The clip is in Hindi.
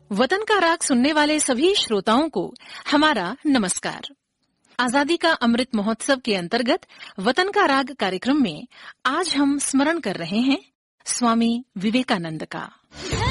वतन का राग सुनने वाले सभी श्रोताओं को हमारा नमस्कार। आजादी का अमृत महोत्सव के अंतर्गत वतन का राग कार्यक्रम में आज हम स्मरण कर रहे हैं स्वामी विवेकानंद का।